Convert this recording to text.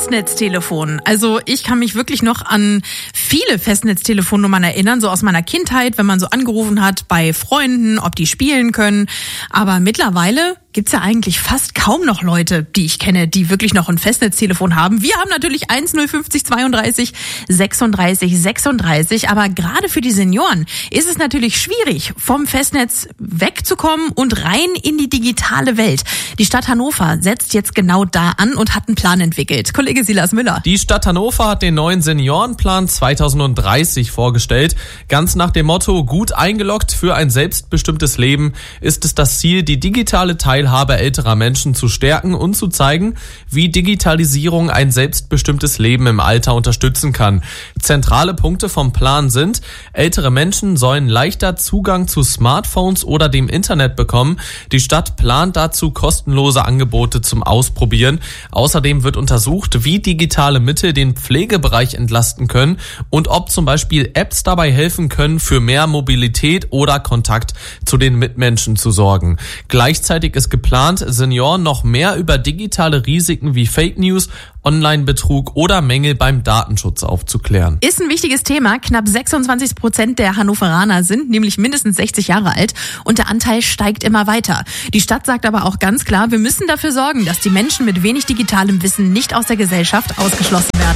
Festnetztelefon. Also ich kann mich wirklich noch an viele Festnetztelefonnummern erinnern, so aus meiner Kindheit, wenn man so angerufen hat bei Freunden, ob die spielen können. Aber mittlerweile gibt's ja eigentlich fast kaum noch Leute, die ich kenne, die wirklich noch ein Festnetztelefon haben. Wir haben natürlich 1050 32 36 36, aber gerade für die Senioren ist es natürlich schwierig, vom Festnetz wegzukommen und rein in die digitale Welt. Die Stadt Hannover setzt jetzt genau da an und hat einen Plan entwickelt. Kollege Silas Müller. Die Stadt Hannover hat den neuen Seniorenplan 2030 vorgestellt. Ganz nach dem Motto, gut eingeloggt für ein selbstbestimmtes Leben, ist es das Ziel, die digitale Teilhabe älterer Menschen zu stärken und zu zeigen, wie Digitalisierung ein selbstbestimmtes Leben im Alter unterstützen kann. Zentrale Punkte vom Plan sind: ältere Menschen sollen leichter Zugang zu Smartphones oder dem Internet bekommen. Die Stadt plant dazu kostenlose Angebote zum Ausprobieren. Außerdem wird untersucht, wie digitale Mittel den Pflegebereich entlasten können und ob zum Beispiel Apps dabei helfen können, für mehr Mobilität oder Kontakt zu den Mitmenschen zu sorgen. Gleichzeitig ist geplant, Senioren noch mehr über digitale Risiken wie Fake News, Online-Betrug oder Mängel beim Datenschutz aufzuklären. Ist ein wichtiges Thema. Knapp 26% der Hannoveraner sind nämlich mindestens 60 Jahre alt und der Anteil steigt immer weiter. Die Stadt sagt aber auch ganz klar, wir müssen dafür sorgen, dass die Menschen mit wenig digitalem Wissen nicht aus der Gesellschaft ausgeschlossen werden.